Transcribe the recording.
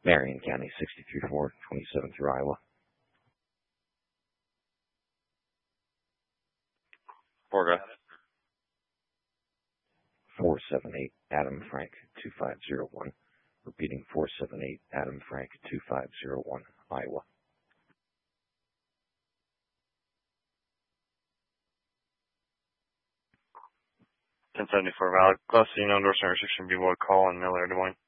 Marion County, 63-4, 27 through Iowa. Forga. 478 Adam Frank 2501. Repeating 478 Adam Frank 2501, Iowa. $10.74 valid. Class C, no endorsement restriction, be able to call in Miller, Des Moines.